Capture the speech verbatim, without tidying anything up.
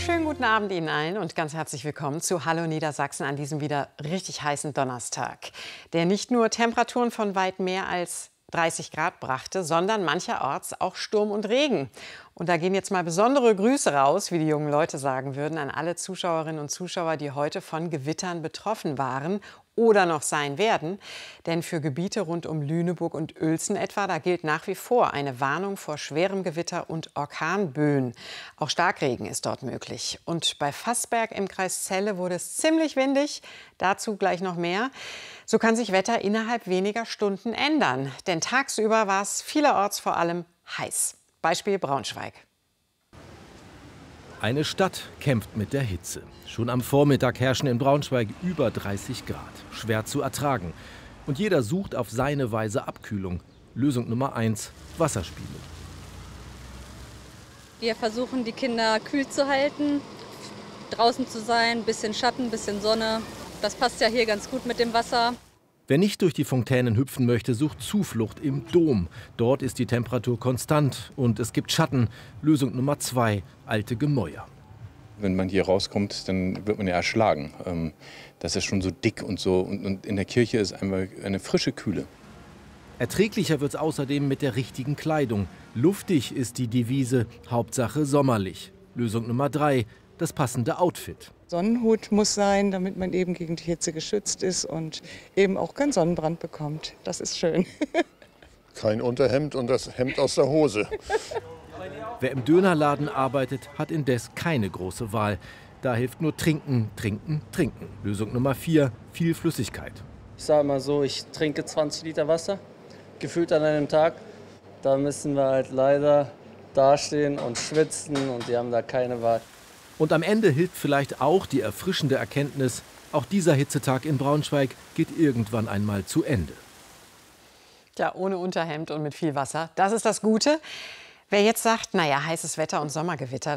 Schönen guten Abend Ihnen allen und ganz herzlich willkommen zu Hallo Niedersachsen an diesem wieder richtig heißen Donnerstag, der nicht nur Temperaturen von weit mehr als dreißig Grad brachte, sondern mancherorts auch Sturm und Regen. Und da gehen jetzt mal besondere Grüße raus, wie die jungen Leute sagen würden, an alle Zuschauerinnen und Zuschauer, die heute von Gewittern betroffen waren oder noch sein werden. Denn für Gebiete rund um Lüneburg und Uelzen etwa, da gilt nach wie vor eine Warnung vor schwerem Gewitter und Orkanböen. Auch Starkregen ist dort möglich. Und bei Vassberg im Kreis Celle wurde es ziemlich windig. Dazu gleich noch mehr. So kann sich Wetter innerhalb weniger Stunden ändern. Denn tagsüber war es vielerorts vor allem heiß. Beispiel Braunschweig. Eine Stadt kämpft mit der Hitze. Schon am Vormittag herrschen in Braunschweig über dreißig Grad. Schwer zu ertragen. Und jeder sucht auf seine Weise Abkühlung. Lösung Nummer eins: Wasserspiele. Wir versuchen, die Kinder kühl zu halten, draußen zu sein, bisschen Schatten, bisschen Sonne. Das passt ja hier ganz gut mit dem Wasser. Wer nicht durch die Fontänen hüpfen möchte, sucht Zuflucht im Dom. Dort ist die Temperatur konstant und es gibt Schatten. Lösung Nummer zwei: alte Gemäuer. Wenn man hier rauskommt, dann wird man ja erschlagen. Das ist schon so dick und so. Und in der Kirche ist einfach eine frische Kühle. Erträglicher wird es außerdem mit der richtigen Kleidung. Luftig ist die Devise, Hauptsache sommerlich. Lösung Nummer drei: das passende Outfit. Sonnenhut muss sein, damit man eben gegen die Hitze geschützt ist und eben auch keinen Sonnenbrand bekommt. Das ist schön. Kein Unterhemd und das Hemd aus der Hose. Wer im Dönerladen arbeitet, hat indes keine große Wahl. Da hilft nur trinken, trinken, trinken. Lösung Nummer vier: viel Flüssigkeit. Ich sage mal so, ich trinke zwanzig Liter Wasser, gefühlt an einem Tag. Da müssen wir halt leider dastehen und schwitzen und die haben da keine Wahl. Und am Ende hilft vielleicht auch die erfrischende Erkenntnis, auch dieser Hitzetag in Braunschweig geht irgendwann einmal zu Ende. Ja, ohne Unterhemd und mit viel Wasser. Das ist das Gute. Wer jetzt sagt, naja, heißes Wetter und Sommergewitter,